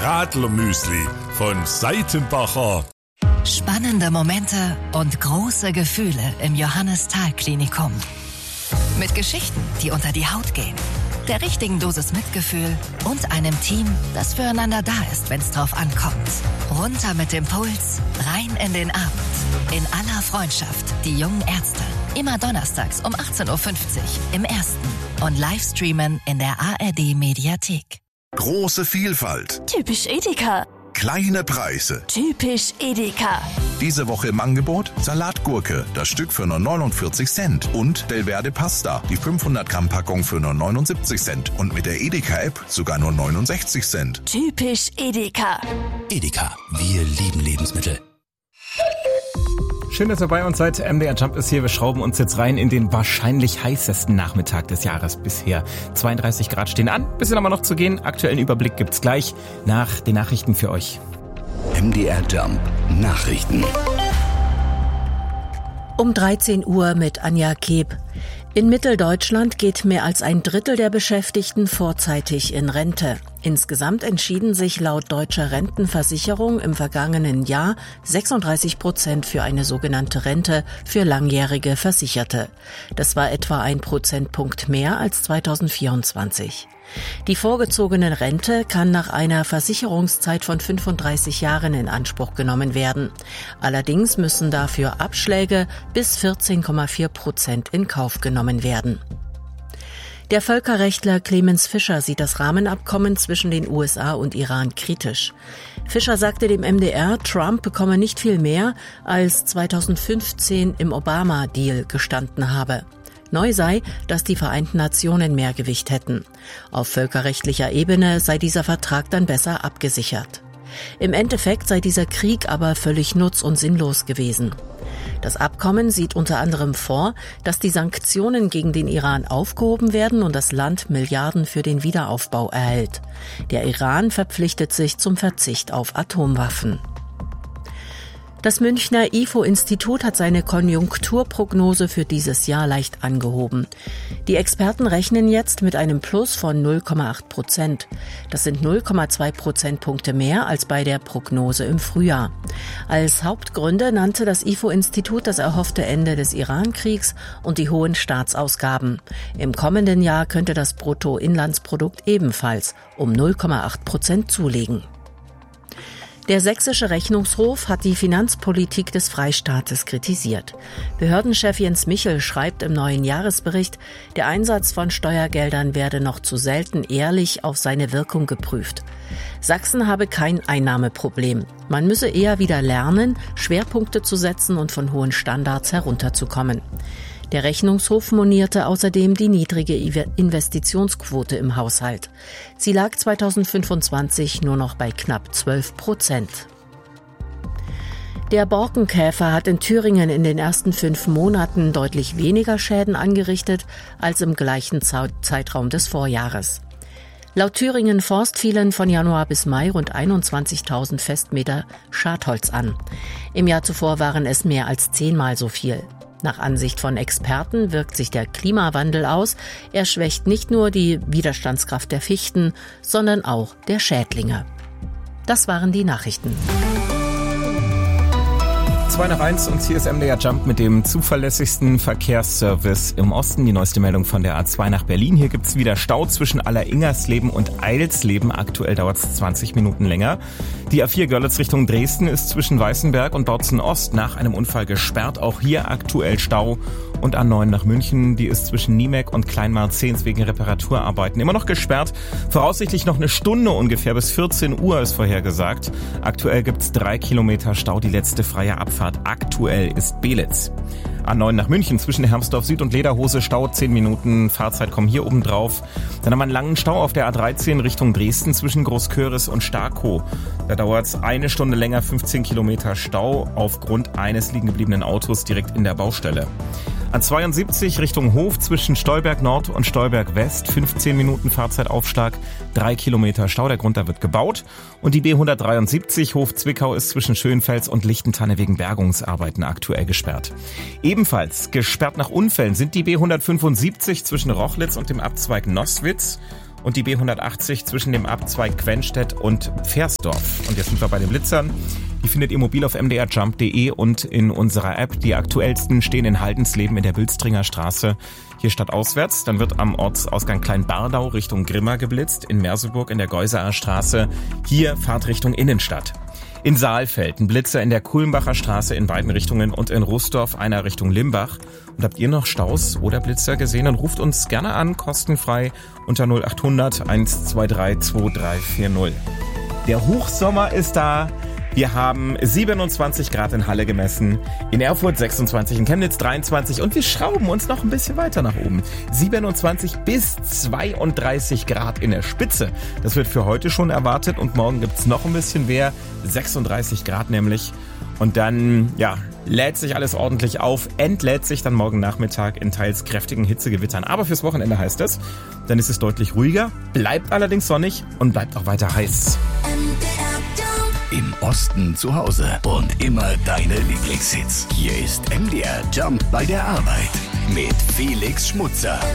Radlermüsli von Seitenbacher. Spannende Momente und große Gefühle im Johannisthal-Klinikum. Mit Geschichten, die unter die Haut gehen, der richtigen Dosis Mitgefühl und einem Team, das füreinander da ist, wenn es drauf ankommt. Runter mit dem Puls, rein in den Abend. In aller Freundschaft, die jungen Ärzte. Immer donnerstags um 18.50 Uhr im Ersten und Livestreamen in der ARD-Mediathek. Große Vielfalt. Typisch Edeka. Kleine Preise. Typisch Edeka. Diese Woche im Angebot Salatgurke, das Stück für nur 49 Cent. Und Delverde Pasta, die 500 Gramm Packung für nur 79 Cent. Und mit der Edeka-App sogar nur 69 Cent. Typisch Edeka. Edeka, wir lieben Lebensmittel. Schön, dass ihr bei uns seid. MDR Jump ist hier. Wir schrauben uns jetzt rein in den wahrscheinlich heißesten Nachmittag des Jahres bisher. 32 Grad stehen an. Bisschen aber noch zu gehen. Aktuellen Überblick gibt's gleich nach den Nachrichten für euch. MDR Jump Nachrichten. Um 13 Uhr mit Anja Keb. In Mitteldeutschland geht mehr als ein Drittel der Beschäftigten vorzeitig in Rente. Insgesamt entschieden sich laut Deutscher Rentenversicherung im vergangenen Jahr 36% für eine sogenannte Rente für langjährige Versicherte. Das war etwa 1 Prozentpunkt mehr als 2024. Die vorgezogene Rente kann nach einer Versicherungszeit von 35 Jahren in Anspruch genommen werden. Allerdings müssen dafür Abschläge bis 14,4% in Kauf genommen werden. Der Völkerrechtler Clemens Fischer sieht das Rahmenabkommen zwischen den USA und Iran kritisch. Fischer sagte dem MDR, Trump bekomme nicht viel mehr, als 2015 im Obama-Deal gestanden habe. Neu sei, dass die Vereinten Nationen mehr Gewicht hätten. Auf völkerrechtlicher Ebene sei dieser Vertrag dann besser abgesichert. Im Endeffekt sei dieser Krieg aber völlig nutz- und sinnlos gewesen. Das Abkommen sieht unter anderem vor, dass die Sanktionen gegen den Iran aufgehoben werden und das Land Milliarden für den Wiederaufbau erhält. Der Iran verpflichtet sich zum Verzicht auf Atomwaffen. Das Münchner IFO-Institut hat seine Konjunkturprognose für dieses Jahr leicht angehoben. Die Experten rechnen jetzt mit einem Plus von 0,8%. Das sind 0,2 Prozentpunkte mehr als bei der Prognose im Frühjahr. Als Hauptgründe nannte das IFO-Institut das erhoffte Ende des Iran-Kriegs und die hohen Staatsausgaben. Im kommenden Jahr könnte das Bruttoinlandsprodukt ebenfalls um 0,8% zulegen. Der sächsische Rechnungshof hat die Finanzpolitik des Freistaates kritisiert. Behördenchef Jens Michel schreibt im neuen Jahresbericht, der Einsatz von Steuergeldern werde noch zu selten ehrlich auf seine Wirkung geprüft. Sachsen habe kein Einnahmeproblem. Man müsse eher wieder lernen, Schwerpunkte zu setzen und von hohen Standards herunterzukommen. Der Rechnungshof monierte außerdem die niedrige Investitionsquote im Haushalt. Sie lag 2025 nur noch bei knapp 12%. Der Borkenkäfer hat in Thüringen in den ersten 5 Monaten deutlich weniger Schäden angerichtet als im gleichen Zeitraum des Vorjahres. Laut Thüringen Forst fielen von Januar bis Mai rund 21.000 Festmeter Schadholz an. Im Jahr zuvor waren es mehr als 10-mal so viel. Nach Ansicht von Experten wirkt sich der Klimawandel aus. Er schwächt nicht nur die Widerstandskraft der Fichten, sondern auch der Schädlinge. Das waren die Nachrichten. 2:01 und hier ist MDR Jump mit dem zuverlässigsten Verkehrsservice im Osten. Die neueste Meldung von der A2 nach Berlin. Hier gibt's wieder Stau zwischen Alleringersleben und Eilsleben. Aktuell dauert es 20 Minuten länger. Die A4 Görlitz Richtung Dresden ist zwischen Weißenberg und Bautzen Ost nach einem Unfall gesperrt. Auch hier aktuell Stau. Und A9 nach München, die ist zwischen Niemek und Kleinmarzens wegen Reparaturarbeiten immer noch gesperrt. Voraussichtlich noch eine Stunde ungefähr, bis 14 Uhr ist vorhergesagt. Aktuell gibt's 3 Kilometer Stau, die letzte freie Abfahrt aktuell ist Belitz. A9 nach München zwischen Hermsdorf Süd und Lederhose Stau, 10 Minuten Fahrzeit kommen hier oben drauf. Dann haben wir einen langen Stau auf der A13 Richtung Dresden zwischen Großköris und Starkow. Da dauert es 1 Stunde länger, 15 Kilometer Stau aufgrund eines liegen gebliebenen Autos direkt in der Baustelle. A72 Richtung Hof zwischen Stolberg Nord und Stolberg West, 15 Minuten Fahrzeitaufschlag, 3 Kilometer Stau, der Grund da wird gebaut. Und die B173 Hof Zwickau ist zwischen Schönfels und Lichtentanne wegen Bergungsarbeiten aktuell gesperrt. Ebenfalls gesperrt nach Unfällen sind die B175 zwischen Rochlitz und dem Abzweig Noßwitz. und die B180 zwischen dem Abzweig Quenstedt und Pfersdorf. Und jetzt sind wir bei den Blitzern. Die findet ihr mobil auf mdrjump.de und in unserer App. Die aktuellsten stehen in Haldensleben in der Bülstringer Straße, hier stadtauswärts. Dann wird am Ortsausgang Kleinbardau Richtung Grimma geblitzt, in Merseburg in der Geuseer Straße, hier Fahrtrichtung Innenstadt. In Saalfeld ein Blitzer in der Kulmbacher Straße in beiden Richtungen und in Rußdorf einer Richtung Limbach. Und habt ihr noch Staus oder Blitzer gesehen? Dann ruft uns gerne an, kostenfrei unter 0800 123 2340. Der Hochsommer ist da. Wir haben 27 Grad in Halle gemessen, in Erfurt 26, in Chemnitz 23 und wir schrauben uns noch ein bisschen weiter nach oben. 27 bis 32 Grad in der Spitze. Das wird für heute schon erwartet und morgen gibt's noch ein bisschen mehr, 36 Grad nämlich. Und dann, lädt sich alles ordentlich auf, entlädt sich dann morgen Nachmittag in teils kräftigen Hitzegewittern. Aber fürs Wochenende heißt es, dann ist es deutlich ruhiger, bleibt allerdings sonnig und bleibt auch weiter heiß. Im Osten zu Hause und immer deine Lieblingshits. Hier ist MDR Jump bei der Arbeit mit Felix Schmutzer.